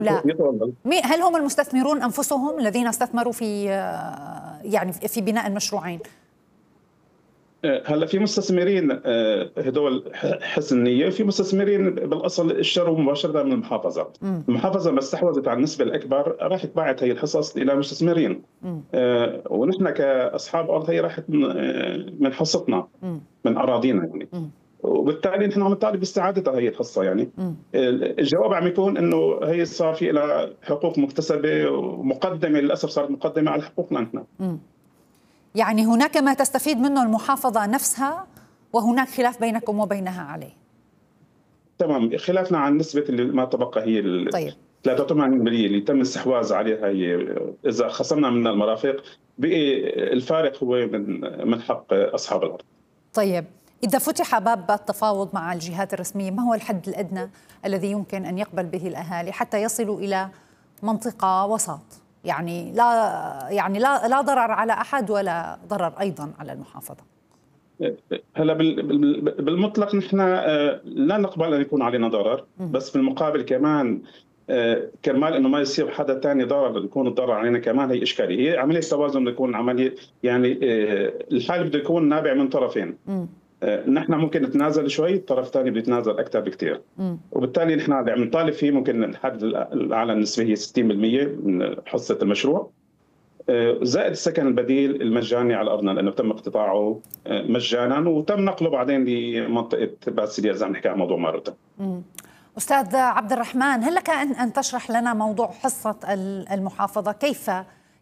لا. يتفضل. هل هم المستثمرون أنفسهم الذين استثمروا في يعني في بناء المشروعين؟ هلا في مستثمرين هدول حسن النية، في مستثمرين بالاصل اشتروا مباشرة من المحافظة. المحافظة لما استحوذت على النسبة الأكبر راحت باعت هي الحصص إلى مستثمرين، ونحن كأصحاب أرض هي راحت من حصتنا من أراضينا يعني. وبالتالي نحن عم نطالب باستعادتها هي الحصة يعني. الجواب عم يكون انه هي صار في لها حقوق مكتسبة ومقدمة، للأسف صارت مقدمة على حقوقنا نحن. يعني هناك ما تستفيد منه المحافظة نفسها وهناك خلاف بينكم وبينها عليه. تمام، خلافنا عن نسبة اللي ما تبقى هي طيب 83% اللي تم الاستحواذ عليها، هي إذا خصمنا من المرافق بقي الفارق هو من حق أصحاب الأرض. طيب إذا فتح باب التفاوض مع الجهات الرسمية، ما هو الحد الأدنى الذي يمكن أن يقبل به الأهالي حتى يصلوا إلى منطقة وسط؟ يعني لا ضرر على أحد ولا ضرر أيضا على المحافظة. هلا بالمطلق نحن لا نقبل أن يكون علينا ضرر، بس في المقابل كمان كرمال انه ما يصير حدا ثاني ضرر يكون الضرر علينا كمان، هي اشكاليه. هي عمليه توازن بده يكون عمليه يعني الحال بده يكون نابع من طرفين. نحن ممكن نتنازل شوي، الطرف الثاني بده يتنازل اكثر بكثير، وبالتالي نحن عم نطالب فيه ممكن الحد الاعلى النسبه هي 60% من حصه المشروع، زائد السكن البديل المجاني على ارضنا لانه تم اقتطاعه مجانا وتم نقله بعدين لمنطقه باسيليا اذا عم نحكي عن موضوع ماروتا. أستاذ عبد الرحمن، هل لك أن تشرح لنا موضوع حصة المحافظة؟ كيف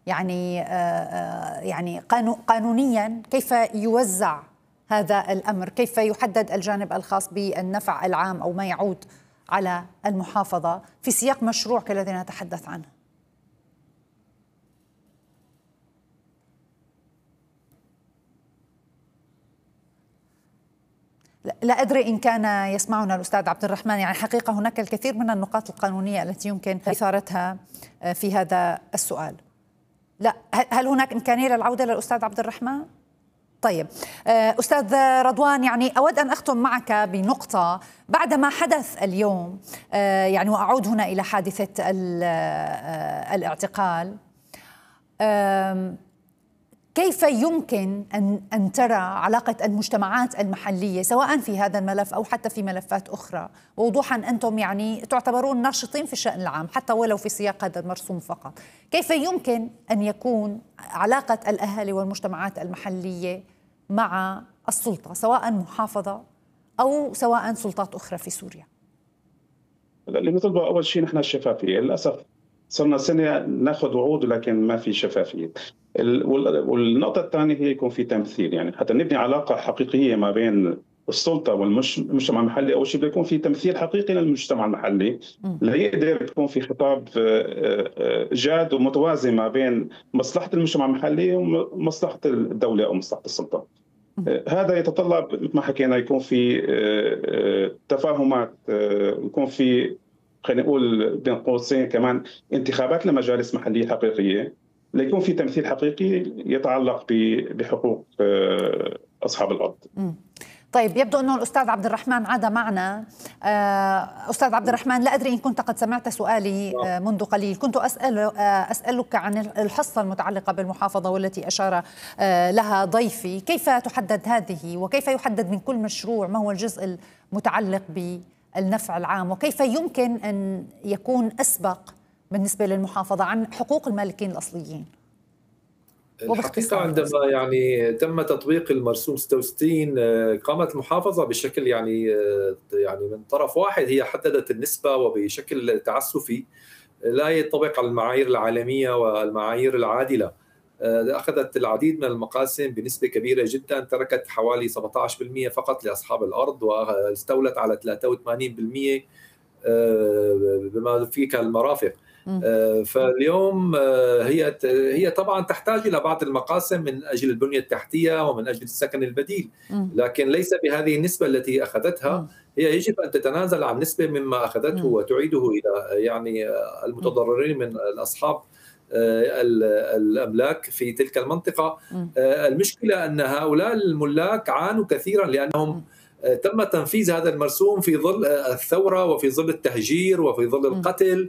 يعني قانونيا كيف يوزع هذا الأمر؟ كيف يحدد الجانب الخاص بالنفع العام أو ما يعود على المحافظة في سياق مشروع كالذي نتحدث عنه؟ لا أدري إن كان يسمعنا الأستاذ عبد الرحمن. يعني حقيقة هناك الكثير من النقاط القانونية التي يمكن إثارتها في هذا السؤال. لا، هل هناك إمكانية للعودة للأستاذ عبد الرحمن؟ طيب أستاذ رضوان، يعني أود أن أختم معك بنقطة بعد ما حدث اليوم، يعني وأعود هنا إلى حادثة الاعتقال. كيف يمكن أن ترى علاقة المجتمعات المحلية سواء في هذا الملف أو حتى في ملفات أخرى، ووضوحا أنتم يعني تعتبرون ناشطين في الشأن العام حتى ولو في سياق هذا المرسوم فقط، كيف يمكن أن يكون علاقة الأهالي والمجتمعات المحلية مع السلطة سواء محافظة أو سواء سلطات أخرى في سوريا؟ اللي نطلبه أول شيء نحن الشفافية. للأسف صرنا سنة ناخذ وعود ولكن ما في شفافية. والنقطة الثانية هي يكون في تمثيل، يعني حتى نبني علاقة حقيقية ما بين السلطة والمجتمع المحلي. أول شيء بده يكون في تمثيل حقيقي للمجتمع المحلي ليقدر يكون في خطاب جاد ومتوازي ما بين مصلحة المجتمع المحلي ومصلحة الدولة أو مصلحة السلطة. هذا يتطلب مثل ما حكينا يكون في تفاهمات، يكون في خلينا نقول بين قوسين كمان انتخابات لمجالس محلية حقيقية ليكون في تمثيل حقيقي يتعلق بحقوق أصحاب الأرض. طيب يبدو أنه الأستاذ عبد الرحمن عاد معنا. أستاذ عبد الرحمن، لا أدري إن كنت قد سمعت سؤالي منذ قليل. كنت أسألك عن الحصة المتعلقة بالمحافظة والتي أشار لها ضيفي. كيف تحدد هذه وكيف يحدد من كل مشروع ما هو الجزء المتعلق بالنفع العام وكيف يمكن أن يكون أسبق بالنسبة للمحافظة عن حقوق المالكين الأصليين؟ الحقيقة عندما يعني تم تطبيق المرسوم 66 قامت المحافظة بشكل يعني من طرف واحد، هي حددت النسبة وبشكل تعسفي لا يطبق على المعايير العالمية والمعايير العادلة. أخذت العديد من المقاسم بنسبة كبيرة جدا، تركت حوالي 17% فقط لأصحاب الأرض واستولت على 83% بما فيك المرافق. فاليوم هي طبعا تحتاج إلى بعض المقاسم من أجل البنية التحتية ومن أجل السكن البديل، لكن ليس بهذه النسبة التي أخذتها. هي يجب أن تتنازل عن نسبة مما أخذته وتعيده إلى يعني المتضررين من الأصحاب الأملاك في تلك المنطقة. المشكلة أن هؤلاء الملاك عانوا كثيرا لأنهم تم تنفيذ هذا المرسوم في ظل الثورة وفي ظل التهجير وفي ظل القتل